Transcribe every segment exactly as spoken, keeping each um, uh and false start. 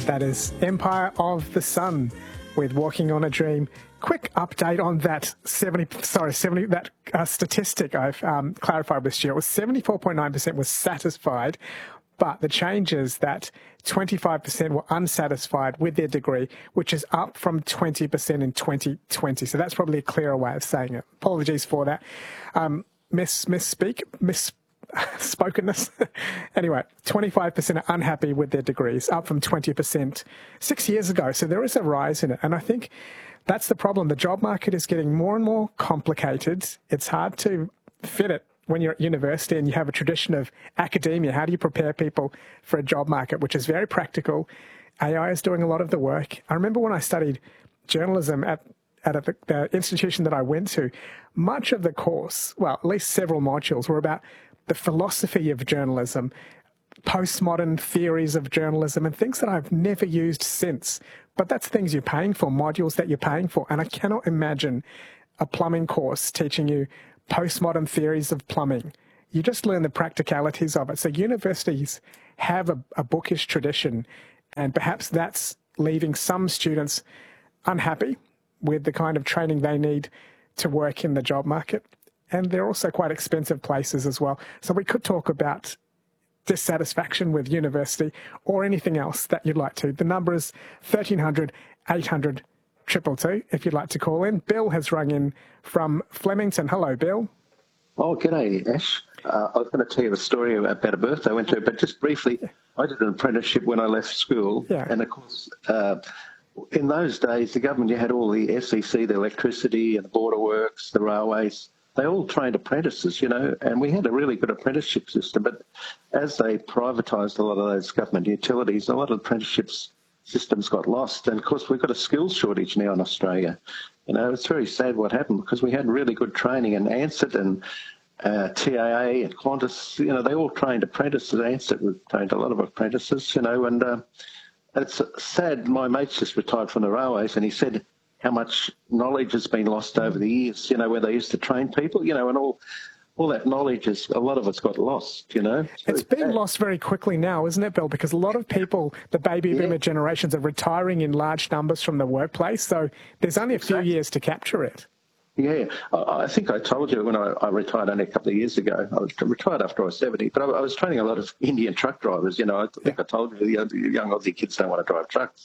That is Empire of the Sun with Walking on a Dream. Quick update on that seventy, sorry, seventy, that uh, statistic I've um, clarified with Stuart was seventy-four point nine percent was satisfied, but the change is that twenty-five percent were unsatisfied with their degree, which is up from twenty percent in twenty twenty. So that's probably a clearer way of saying it. Apologies for that. Um, miss, misspeak, miss. spokenness. Anyway, twenty-five percent are unhappy with their degrees, up from twenty percent six years ago. So there is a rise in it. And I think that's the problem. The job market is getting more and more complicated. It's hard to fit it when you're at university and you have a tradition of academia. How do you prepare people for a job market, which is very practical? A I is doing a lot of the work. I remember when I studied journalism at at the, the institution that I went to, much of the course, well, at least several modules, were about the philosophy of journalism, postmodern theories of journalism, and things that I've never used since. But that's things you're paying for, modules that you're paying for. And I cannot imagine a plumbing course teaching you postmodern theories of plumbing. You just learn the practicalities of it. So universities have a, a bookish tradition, and perhaps that's leaving some students unhappy with the kind of training they need to work in the job market. And they're also quite expensive places as well. So we could talk about dissatisfaction with university or anything else that you'd like to. The number is thirteen hundred, eight hundred, two two two if you'd like to call in. Bill has rung in from Flemington. Hello, Bill. Oh, g'day, Ash. Uh, I was going to tell you a story about a birthday I went to, but just briefly, yeah. I did an apprenticeship when I left school. Yeah. And, of course, uh, in those days, the government, you had all the S E C, the electricity and the border works, the railways. They all trained apprentices, you know, and we had a really good apprenticeship system. But as they privatised a lot of those government utilities, a lot of apprenticeships systems got lost. And, of course, we've got a skills shortage now in Australia. You know, it's very sad what happened because we had really good training, and ANSET and uh, T A A and Qantas, you know, they all trained apprentices. ANSET trained a lot of apprentices, you know, and uh, it's sad. My mate's just retired from the railways, and he said how much knowledge has been lost over the years, you know, where they used to train people, you know, and all all that knowledge, is a lot of it's got lost, you know. So it's being lost very quickly now, isn't it, Bill? Because a lot of people, the baby boomer yeah. generations, are retiring in large numbers from the workplace, so there's only a few exactly. years to capture it. Yeah, I, I think I told you when I, I retired only a couple of years ago. I was retired after I was seventy, but I, I was training a lot of Indian truck drivers, you know. I think yeah. I told you the young Aussie kids don't want to drive trucks.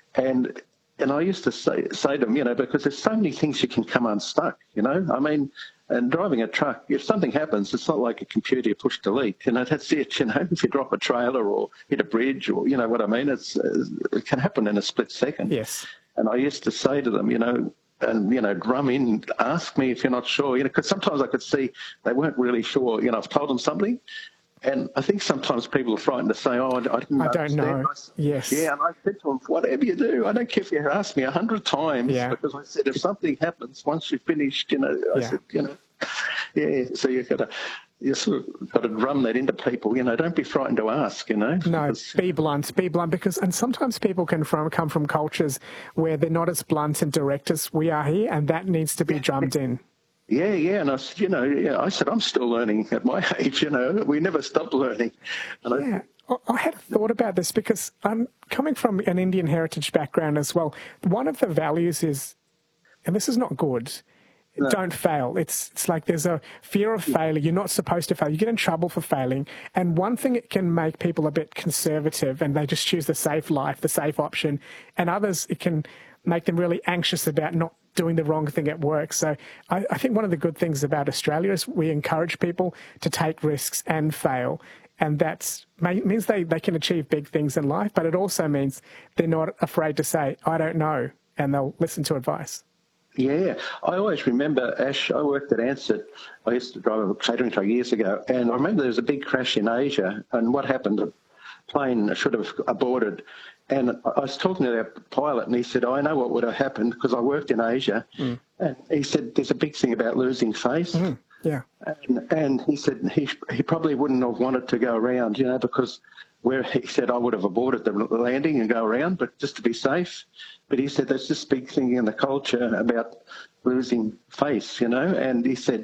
And And I used to say, say to them, you know, because there's so many things you can come unstuck, you know. I mean, and driving a truck, if something happens, it's not like a computer you push delete. You know, that's it, you know. If you drop a trailer or hit a bridge or, you know what I mean, it's it can happen in a split second. Yes. And I used to say to them, you know, and, you know, drum in, ask me if you're not sure, you know, because sometimes I could see they weren't really sure, you know, I've told them something. And I think sometimes people are frightened to say, oh, I didn't I don't know. I said, yes. Yeah, and I said to them, whatever you do, I don't care if you ask me a hundred times, yeah. because I said, if something happens, once you've finished, you know, I yeah. said, you know, yeah, so you've got to, you sort of got to drum that into people, you know, don't be frightened to ask, you know. No, because, be blunt, be blunt, because, and sometimes people can from, come from cultures where they're not as blunt and direct as we are here, and that needs to be yeah. drummed in. Yeah, yeah, and I said, you know, yeah, I said, I'm still learning at my age, you know, we never stop learning. And yeah, I, I had thought about this because I'm coming from an Indian heritage background as well. One of the values is, and this is not good, no. don't fail. It's it's like there's a fear of failure. You're not supposed to fail. You get in trouble for failing. And one thing, it can make people a bit conservative and they just choose the safe life, the safe option. And others, it can make them really anxious about not doing the wrong thing at work. So I, I think one of the good things about Australia is we encourage people to take risks and fail. And that means they, they can achieve big things in life, but it also means they're not afraid to say, I don't know, and they'll listen to advice. Yeah, I always remember, Ash, I worked at ANSET. I used to drive a catering truck years ago, and I remember there was a big crash in Asia, and what happened, the plane should have aborted. And I was talking to their pilot, and he said, oh, I know what would have happened because I worked in Asia. Mm. And he said, there's a big thing about losing face. Mm. Yeah. And, and he said he he probably wouldn't have wanted to go around, you know, because where he said I would have aborted the landing and go around, but just to be safe. But he said there's this big thing in the culture about losing face, you know. And he said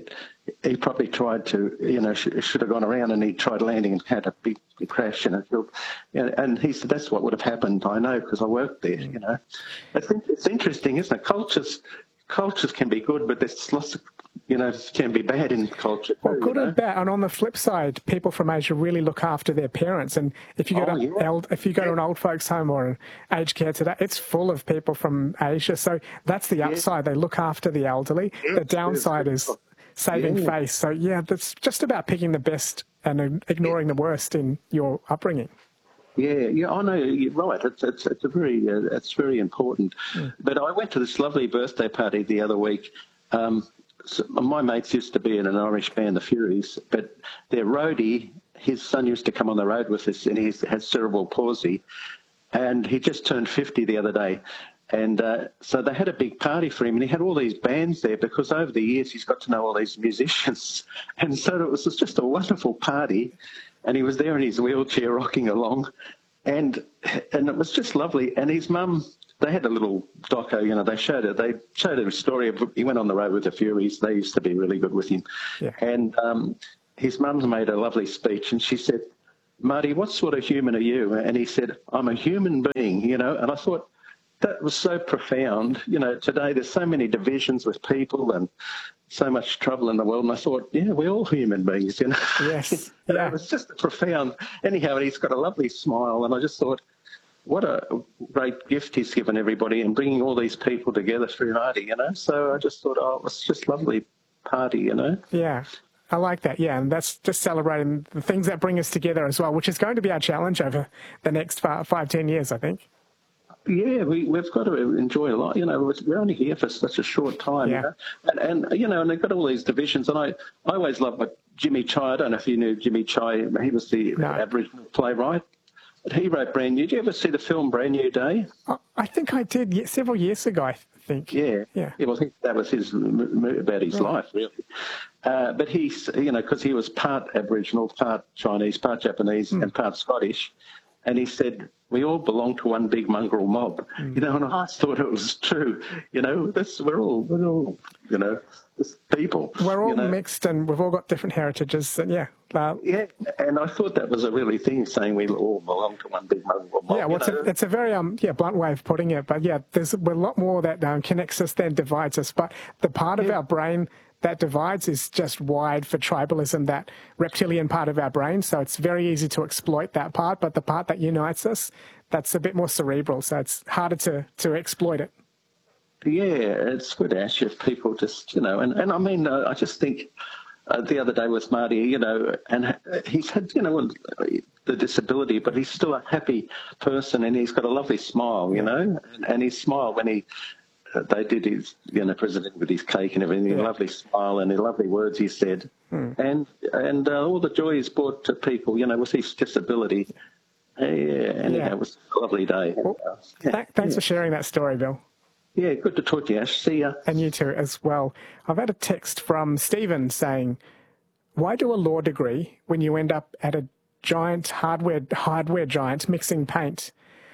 he probably tried to, you know, sh- should have gone around, and he tried landing and had a big crash and it killed. And, and he said that's what would have happened. I know because I worked there. You know, it's, it's interesting, isn't it? Cultures, cultures can be good, but there's lots of, you know, can be bad in culture too. Well, good you know? and bad. And on the flip side, people from Asia really look after their parents. And if you go Oh, to yeah. eld, if you go to an old folks' home or an aged care today, it's full of people from Asia. So that's the upside. They look after the elderly. Yes, The downside yes. is saving Yeah. face. So yeah, that's just about picking the best and ignoring the worst in your upbringing. Yeah, yeah, I know you're right. It's it's it's a very uh, it's very important. Mm. But I went to this lovely birthday party the other week. Um, so my mates used to be in an Irish band, the Furies, but their roadie, his son used to come on the road with us, and he has cerebral palsy, and he just turned fifty the other day. And uh, so they had a big party for him, and he had all these bands there because over the years he's got to know all these musicians. And so it was just a wonderful party, and he was there in his wheelchair rocking along, and and it was just lovely. And his mum, they had a little doco, you know, they showed it. They showed a story of, he went on the road with the Furies. They used to be really good with him. Yeah. And um, his mum's made a lovely speech, and she said, "Marty, what sort of human are you?" And he said, "I'm a human being," you know. And I thought, that was so profound. You know, today there's so many divisions with people and so much trouble in the world. And I thought, yeah, we're all human beings, you know. Yes. you Yeah. know, it was just profound. Anyhow, he's got a lovely smile. And I just thought, what a great gift he's given everybody and bringing all these people together through Marty, you know. So I just thought, oh, it was just lovely party, you know. Yeah. I like that, yeah, and that's just celebrating the things that bring us together as well, which is going to be our challenge over the next five, five ten years, I think. Yeah, we, we've got to enjoy a lot. You know, we're only here for such a short time. Yeah. You know? and, and, you know, and they've got all these divisions. And I, I always love what Jimmy Chai, I don't know if you knew Jimmy Chai, he was the No. Aboriginal playwright. He wrote Brand New. Did you ever see the film Brand New Day? I, I think I did yeah, several years ago, I think. Yeah. Yeah. yeah well, I think that was his, about his Right. life, really. Uh, but he's, you know, because he was part Aboriginal, part Chinese, part Japanese, Mm. and part Scottish. And he said, we all belong to one big mongrel mob, Mm. you know, and I thought it was true. You know, that's, we're all, we're all, you know, just people. We're all you know? mixed and we've all got different heritages. And yeah. Uh, Yeah, and I thought that was a really thing, saying we all belong to one big mongrel mob. yeah, well, it's you know? a, it's a very um yeah blunt way of putting it. But yeah, there's a lot more that um, connects us than divides us. But the part of Yeah. our brain that divides is just wired for tribalism, that reptilian part of our brain. So it's very easy to exploit that part. But the part that unites us, that's a bit more cerebral. So it's harder to, to exploit it. Yeah, it's good, Ash, if people just, you know, and, and I mean, uh, I just think uh, the other day with Marty, you know, and he's had, you know, the disability, but he's still a happy person and he's got a lovely smile, you know, and, and his smile when he, uh, they did his, you know, president with his cake and everything, Yeah. a lovely smile and the lovely words he said. Hmm. And, and uh, all the joy he's brought to people, you know, with his disability. Yeah, and Yeah. it was a lovely day. Well, Uh, yeah. th- thanks for sharing that story, Bill. Yeah, good to talk to you, Ash. See ya. And you too as well. I've had a text from Stephen saying, why do a law degree when you end up at a giant hardware hardware giant mixing paint?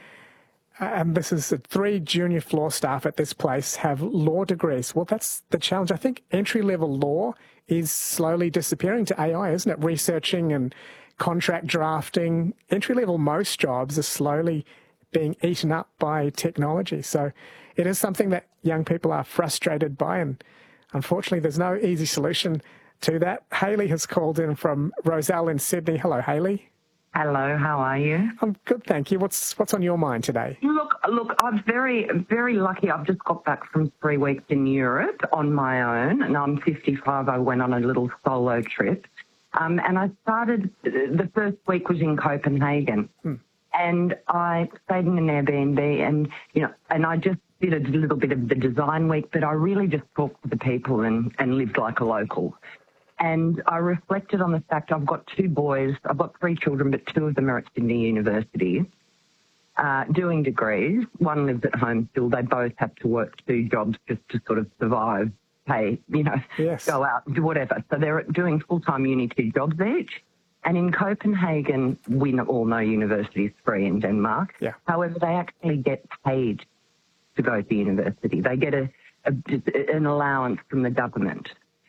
Uh, And this is the three junior floor staff at this place have law degrees. Well, that's the challenge. I think entry-level law is slowly disappearing to A I, isn't it? Researching and contract drafting. Entry-level most jobs are slowly being eaten up by technology. So it is something that young people are frustrated by, and unfortunately there's no easy solution to that. Hayley has called in from Roselle in Sydney. Hello, Hayley. Hello, how are you? I'm good, thank you. What's what's on your mind today? Look, look, I'm very, very lucky. I've just got back from three weeks in Europe on my own, and I'm fifty-five. I went on a little solo trip, um, and I started. The first week was in Copenhagen, Hmm. and I stayed in an Airbnb, and you know, and I just did a little bit of the design week, but I really just talked to the people and, and lived like a local. And I reflected on the fact I've got two boys. I've got three children, but two of them are at Sydney University uh, doing degrees. One lives at home still. They both have to work two jobs just to sort of survive, pay, you know, Yes. go out, do whatever. So they're doing full-time uni two jobs each. And in Copenhagen, we all know university is free in Denmark. Yeah. However, they actually get paid to go to university. They get a, a, an allowance from the government.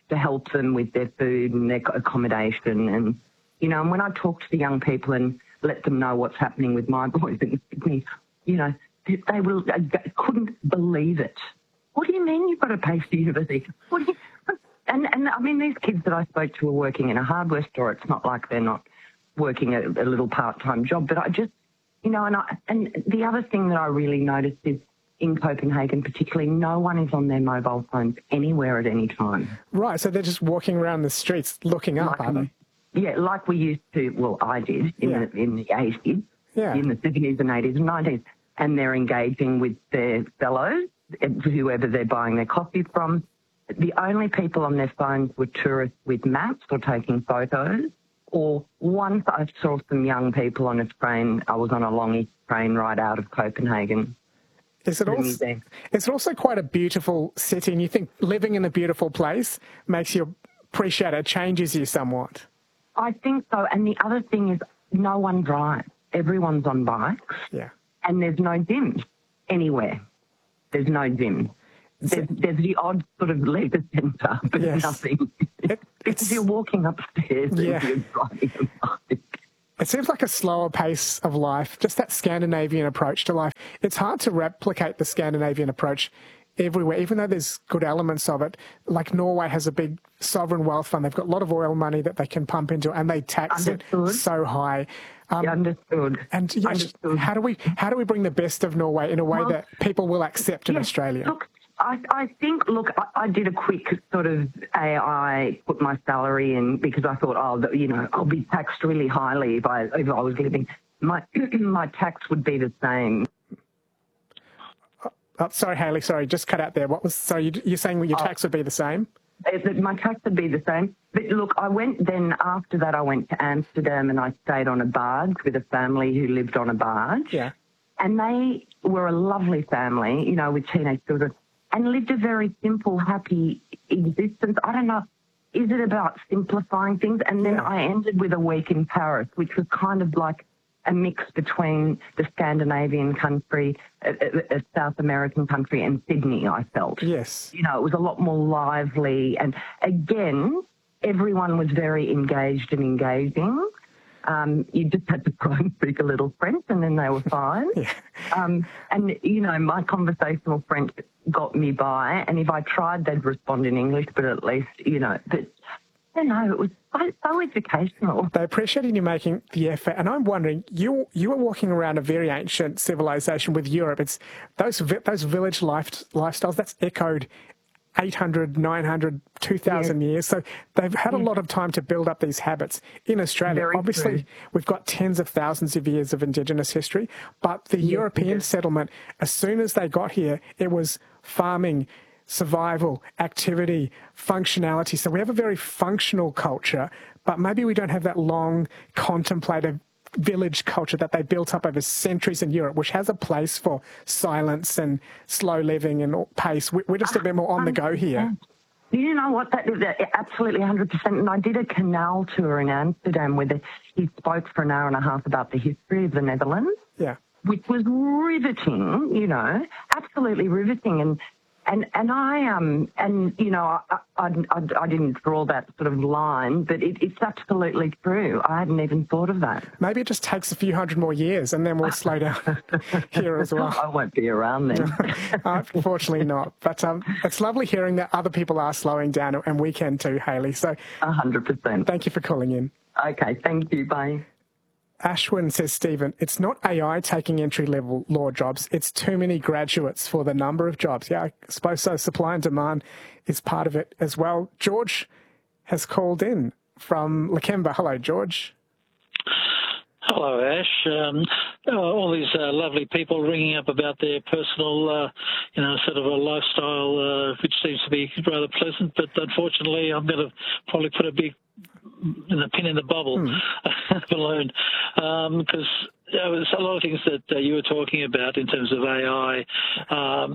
to help them with their food and their accommodation. And, you know, and when I talk to the young people and let them know what's happening with my boys in Sydney, you know, they will uh, couldn't believe it. What do you mean you've got to pay for university? What do you, and, and, I mean, these kids that I spoke to are working in a hardware store. It's not like they're not working a, a little part-time job. But I just, you know, and, I, and the other thing that I really noticed is in Copenhagen particularly, no one is on their mobile phones anywhere at any time. Right, so they're just walking around the streets looking up, like, are they? Yeah, like we used to, well, I did in, Yeah. the, in the eighties, Yeah. in the seventies and eighties and nineties. And they're engaging with their fellows, whoever they're buying their coffee from. The only people on their phones were tourists with maps or taking photos. Or once I saw some young people on a train. I was on a long train ride out of Copenhagen. Is it, also, is it also quite a beautiful city? And you think living in a beautiful place makes you appreciate it, changes you somewhat? I think so. And the other thing is no one drives. Everyone's on bikes. Yeah. And there's no gyms anywhere. There's no gym. There's, there's the odd sort of leisure centre, but Yes. nothing. It, because it's, you're walking upstairs Yeah. and you're driving a bike. it seems like a slower pace of life, just that Scandinavian approach to life. It's hard to replicate the Scandinavian approach everywhere, even though there's good elements of it. Like Norway has a big sovereign wealth fund. They've got a lot of oil money that they can pump into, and they tax Understood. it so high. Um, Yeah, understood. And yeah, Understood. how do we how do we bring the best of Norway in a way Well, that people will accept in Yeah, Australia? Look, I, I think, look, I, I did a quick sort of A I, put my salary in because I thought, oh, you know, I'll be taxed really highly if I, if I was living. My, my tax would be the same. Oh, sorry, Hayley, sorry, just cut out there. What was, sorry, you, you're saying your tax would be the same? It- My tax would be the same. But look, I went then, after that, I went to Amsterdam and I stayed on a barge with a family who lived on a barge. Yeah. And they were a lovely family, you know, with teenage children, and lived a very simple, happy existence. I don't know, is it about simplifying things? And then Yeah. I ended with a week in Paris, which was kind of like a mix between the Scandinavian country, a, a, a South American country, and Sydney, I felt. Yes. You know, it was a lot more lively. And again, everyone was very engaged and engaging. Um, you just had to try and speak a little French and then they were fine. Yeah. Um, and, you know, my conversational French got me by. And if I tried, they'd respond in English, but at least, you know, but I don't know, it was so, so educational. They appreciated you making the effort. And I'm wondering, you you were walking around a very ancient civilization with Europe. It's those vi- those village life, lifestyles, that's echoed eight hundred, nine hundred, two thousand years. So they've had a lot of time to build up these habits. In Australia, Very obviously, true. we've got tens of thousands of years of Indigenous history, but the European settlement, as soon as they got here, it was farming, survival, activity, functionality. So we have a very functional culture, but maybe we don't have that long contemplative village culture that they built up over centuries in Europe, which has a place for silence and slow living and pace. We're just a bit more on the go here. You know what? That is absolutely one hundred percent. And I did a canal tour in Amsterdam where the, he spoke for an hour and a half about the history of the Netherlands, Yeah. which was riveting, you know, absolutely riveting. And and and I um and you know I I, I, I didn't draw that sort of line, but it, it's absolutely true. I hadn't even thought of that. Maybe it just takes a few hundred more years and then we'll slow down here as well. I won't be around then. Unfortunately not. But um, it's lovely hearing that other people are slowing down, and we can too, Hayley. So A hundred percent. thank you for calling in. Okay, thank you. Bye. Ashwin says, Stephen, it's not A I taking entry-level law jobs. It's too many graduates for the number of jobs. Yeah, I suppose so. Supply and demand is part of it as well. George has called in from Lakemba. Hello, George. Hello, Ash. Um, uh, all these uh, lovely people ringing up about their personal, uh, you know, sort of a lifestyle, uh, which seems to be rather pleasant. But unfortunately, I'm going to probably put a big a pin in the bubble mm. balloon, because um, there was a lot of things that uh, you were talking about in terms of A I. Um,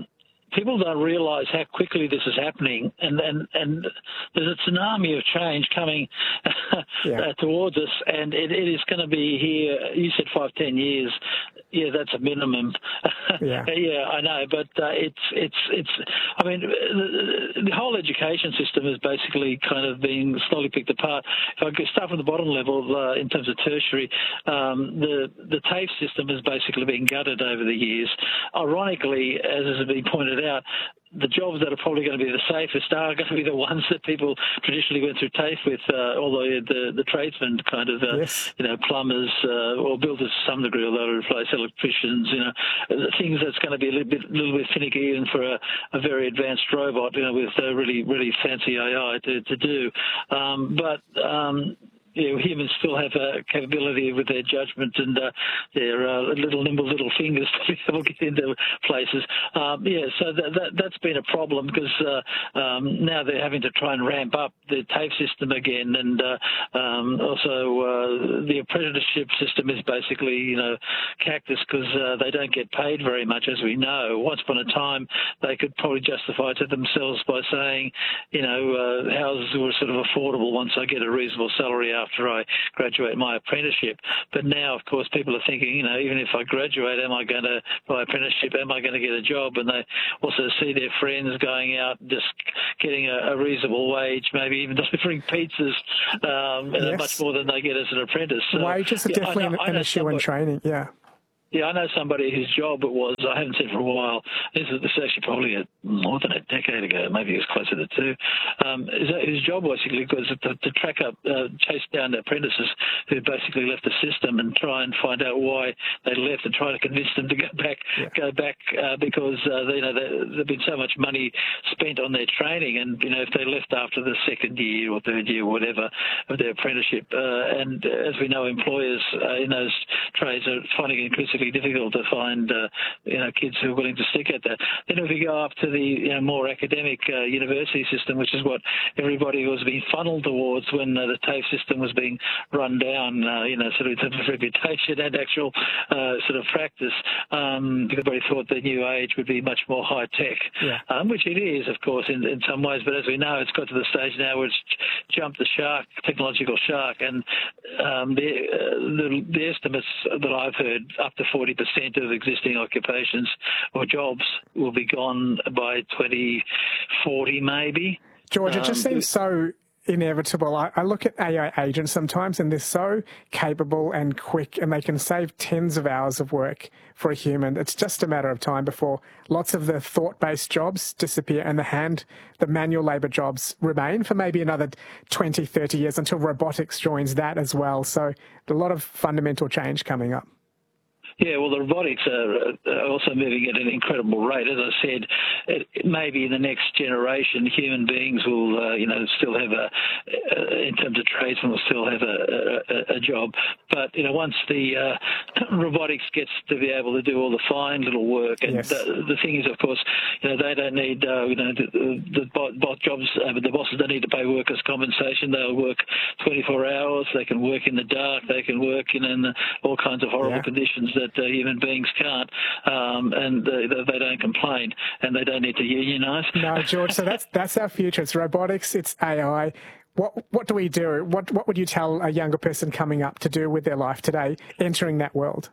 people don't realise how quickly this is happening, and, and, and there's a tsunami of change coming yeah. uh, towards us, and it, it is going to be here. You said five, ten years. Yeah, that's a minimum. Yeah, yeah, I know, but uh, it's it's it's. I mean, the, the whole education system has basically kind of been slowly picked apart. If I could start from the bottom level, uh, in terms of tertiary, um, the the TAFE system has basically been gutted over the years. Ironically, as has been pointed out, the jobs that are probably going to be the safest are going to be the ones that people traditionally went through TAFE with, uh, although the the tradesmen kind of, uh, yes. you know, plumbers uh, or builders to some degree, although to replace electricians, you know, things that's going to be a little bit, little bit finicky even for a, a very advanced robot, you know, with uh, really, really fancy A I to, to do. Um, but, um, you know, humans still have a capability with their judgment and uh, their uh, little nimble little fingers to be able to get into places. Um, yeah, so that, that, that's been a problem because uh, um, now they're having to try and ramp up the TAFE system again, and uh, um, also uh, the apprenticeship system is basically, you know, cactus because uh, they don't get paid very much, as we know. Once upon a time, they could probably justify to themselves by saying, you know, uh, houses were sort of affordable once I get a reasonable salary out after I graduate my apprenticeship. But now, of course, people are thinking, you know, even if I graduate, am I going to, by apprenticeship, am I going to get a job? And they also see their friends going out just getting a, a reasonable wage, maybe even delivering pizzas, um, yes. much more than they get as an apprentice. So, wages are yeah, definitely I know, an I know issue somebody, in training, yeah. Yeah, I know somebody whose job it was, I haven't seen for a while, this is, this is actually probably a, more than a decade ago, maybe it was closer to two, um, his job basically was to, to track up, uh, chase down apprentices who basically left the system and try and find out why they left and try to convince them to go back, yeah. go back uh, because, uh, they, you know, there's been so much money spent on their training, and, you know, if they left after the second year or third year or whatever of their apprenticeship, uh, and as we know, employers uh, in those trades are finding it increasingly difficult to find, uh, you know, kids who are willing to stick at that. Then if we go up to the, you know, more academic uh, university system, which is what everybody was being funneled towards when uh, the TAFE system was being run down, uh, you know, sort of in terms of reputation and actual uh, sort of practice, um, because everybody thought the new age would be much more high tech, yeah. um, which it is, of course, in, in some ways. But as we know, it's got to the stage now where it's jumped the shark, technological shark, and um, the, uh, the the estimates that I've heard, up to forty percent of existing occupations or jobs will be gone by twenty forty, maybe. George, it just um, seems so inevitable. I, I look at A I agents sometimes, and they're so capable and quick, and they can save tens of hours of work for a human. It's just a matter of time before lots of the thought-based jobs disappear and the hand, the manual labour jobs remain for maybe another twenty, thirty years until robotics joins that as well. So a lot of fundamental change coming up. Yeah, well, the robotics are also moving at an incredible rate. As I said, it, maybe in the next generation, human beings will, uh, you know, still have a, uh, in terms of tradesmen, will still have a, a, a job. But, you know, once the uh, robotics gets to be able to do all the fine little work, and yes. the, the thing is, of course, you know, they don't need, uh, you know, the, the bot jobs, uh, the bosses don't need to pay workers' compensation. They'll work twenty-four hours. They can work in the dark. They can work in, in all kinds of horrible yeah. conditions that that uh, human beings can't, um, and uh, they don't complain, and they don't need to unionise. No, George, so that's that's our future. It's robotics, it's A I. What what do we do? What what would you tell a younger person coming up to do with their life today, entering that world?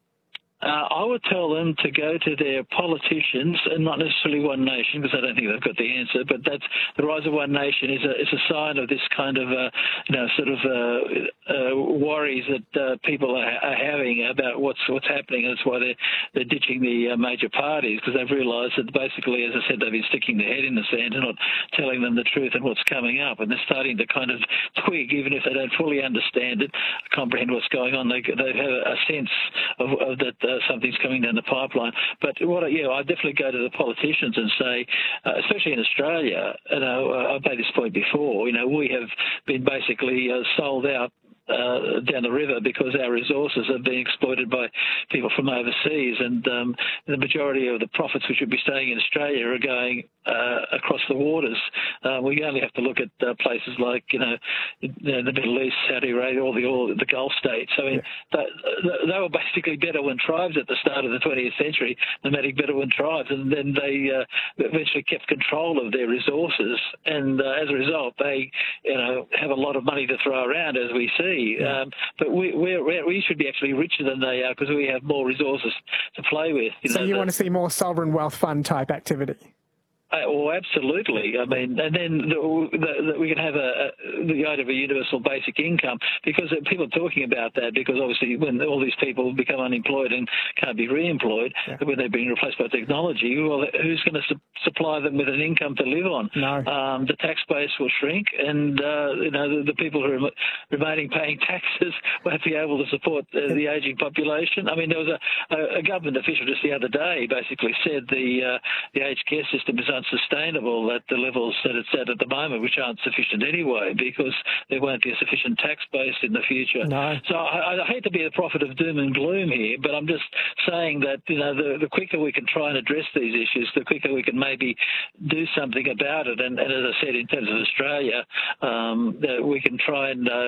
Uh, I would tell them to go to their politicians, and not necessarily One Nation, because I don't think they've got the answer. But that's the rise of One Nation is a is a sign of this kind of uh, you know sort of uh, uh, worries that uh, people are, are having about what's what's happening. That's why they're they're ditching the uh, major parties, because they've realised that basically, as I said, they've been sticking their head in the sand and not telling them the truth and what's coming up. And they're starting to kind of twig, even if they don't fully understand it, comprehend what's going on. They they have a sense of, of that. Uh, something's coming down the pipeline. But what, yeah, I definitely go to the politicians and say, uh, especially in Australia, you know, uh, I've made this point before, you know, we have been basically uh, sold out uh, down the river because our resources are being exploited by people from overseas, and um, the majority of the profits which would be staying in Australia are going uh, across the waters. Uh, we only have to look at uh, places like, you know, the Middle East, Saudi Arabia, all the all the Gulf states. I mean, yeah. they, they were basically Bedouin tribes at the start of the twentieth century, nomadic Bedouin tribes, and then they uh, eventually kept control of their resources, and uh, as a result, they, you know, have a lot of money to throw around, as we see. Yeah. Um, but we we're, we should be actually richer than they are because we have more resources to play with. You so know, you the, want to see more sovereign wealth fund type activity? Uh, well, absolutely. I mean, and then the, the, the, we can have a, a, the idea of a universal basic income, because people are talking about that, because obviously when all these people become unemployed and can't be re-employed, yeah. when they're being replaced by technology, well, who's going to su- supply them with an income to live on? No. Um, the tax base will shrink, and uh, you know the, the people who are remaining paying taxes won't be able to support uh, the ageing population. I mean, there was a, a, a government official just the other day basically said the uh, the aged care system is unsustainable at the levels that it's at at the moment, which aren't sufficient anyway, because there won't be a sufficient tax base in the future. No. So I, I hate to be a prophet of doom and gloom here, but I'm just saying that, you know, the, the quicker we can try and address these issues, the quicker we can maybe do something about it. And, and as I said, in terms of Australia, um, that we can try and uh,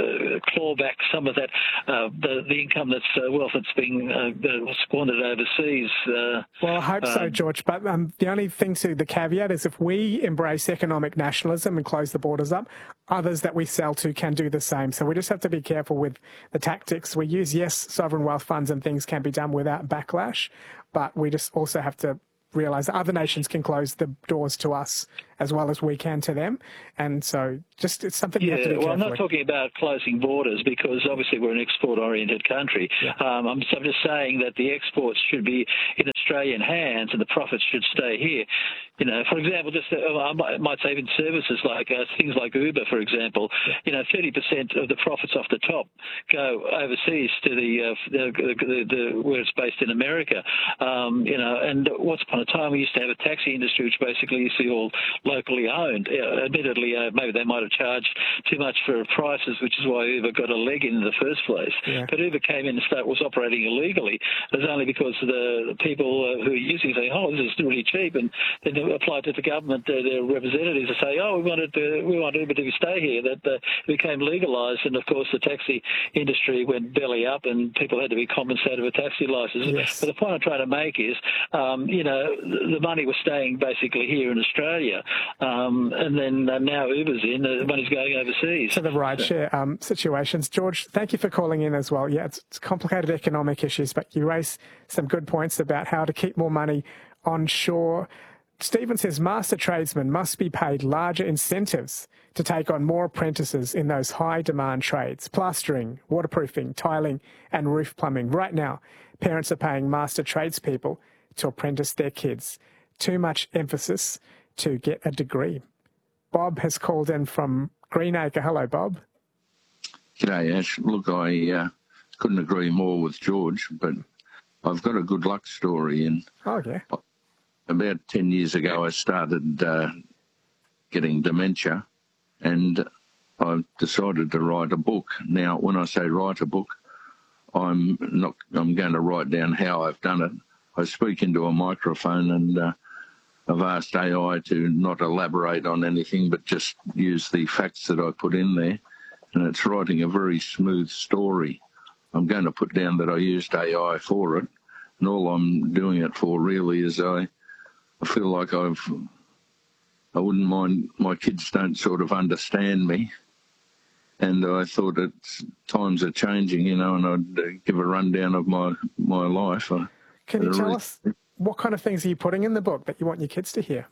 claw back some of that, uh, the, the income that's uh, wealth that's being uh, squandered overseas. Uh, well, I hope so, George. But um, the only thing to the caveat is if we embrace economic nationalism and close the borders up, others that we sell to can do the same. So we just have to be careful with the tactics we use. Yes, sovereign wealth funds and things can be done without backlash, but we just also have to realise that other nations can close the doors to us as well as we can to them. And so just it's something you yeah, have to be well, careful I'm not with. talking about closing borders, because obviously we're an export-oriented country. Yeah. Um, I'm, I'm just saying that the exports should be in Australian hands and the profits should stay here. You know, for example, just uh, I might, might say even services like uh, things like Uber, for example. Yeah. You know, thirty percent of the profits off the top go overseas to the, uh, the, the, the where it's based in America. Um, you know, and once upon a time we used to have a taxi industry which basically used to be all locally owned. Uh, admittedly, uh, maybe they might have charged too much for prices, which is why Uber got a leg in, in the first place. Yeah. But Uber came in and started, was operating illegally. It was only because the, the people uh, who are using it saying, oh, this is really cheap, and then they applied to the government, uh, their representatives, to say, oh, we wanted to, we want Uber to stay here. That uh, became legalised, and of course the taxi industry went belly up, and people had to be compensated with taxi licenses. Yes. But the point I'm trying to make is, um, you know, the money was staying basically here in Australia. Um, and then uh, now Uber's in, uh, the money's going overseas. To the rideshare um, situations. George, thank you for calling in as well. Yeah, it's, it's complicated economic issues, but you raise some good points about how to keep more money onshore. Stephen says master tradesmen must be paid larger incentives to take on more apprentices in those high-demand trades: plastering, waterproofing, tiling and roof plumbing. Right now, parents are paying master tradespeople to apprentice their kids. Too much emphasis to get a degree. Bob has called in from Greenacre. Hello, Bob. G'day, Ash. Look, I uh, couldn't agree more with George, but I've got a good luck story. And oh, yeah. About ten years ago, I started uh, getting dementia, and I decided to write a book. Now, when I say write a book, I'm not. I'm going to write down how I've done it. I speak into a microphone, and uh, I've asked A I to not elaborate on anything, but just use the facts that I put in there, and it's writing a very smooth story. I'm going to put down that I used A I for it, and all I'm doing it for really is I, I feel like I've, I wouldn't mind my kids don't sort of understand me, and I thought it's times are changing, you know, and I'd uh, give a rundown of my, my life. I, Can you tell really, us what kind of things are you putting in the book that you want your kids to hear?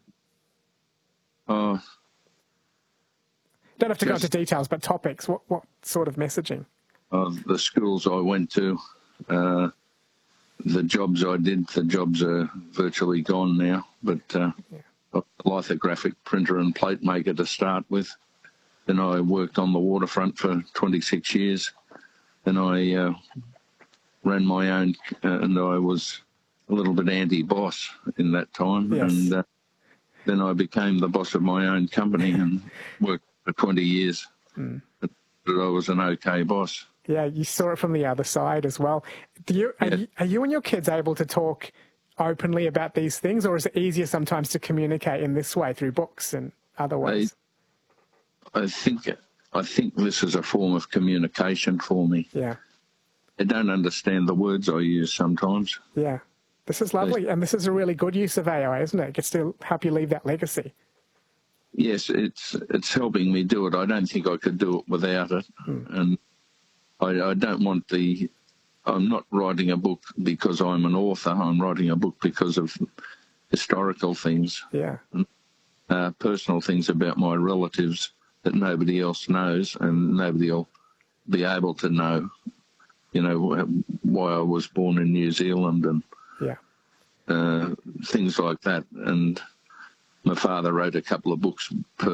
Uh, Don't have to just, go into details, but topics. What what sort of messaging? Of the schools I went to, uh, the jobs I did, the jobs are virtually gone now, but uh, yeah. a lithographic printer and plate maker to start with. Then I worked on the waterfront for twenty-six years. Then I uh, ran my own, uh, and I was a little bit anti-boss in that time. Yes. And uh, then I became the boss of my own company and worked for twenty years. Mm. that I was an okay boss. Yeah, you saw it from the other side as well. Do you, are, Yeah. you, are you and your kids able to talk openly about these things, or is it easier sometimes to communicate in this way through books and other ways? I, I think I think this is a form of communication for me. Yeah, I don't understand the words I use sometimes. yeah. This is lovely, and this is a really good use of A I, isn't it? It gets to help you leave that legacy. Yes, it's it's helping me do it. I don't think I could do it without it, Mm. and I, I don't want the. I'm not writing a book because I'm an author. I'm writing a book because of historical things, Yeah, uh, personal things about my relatives that nobody else knows, and nobody will be able to know. You know, why I was born in New Zealand and yeah. uh, things like that. And my father wrote a couple of books per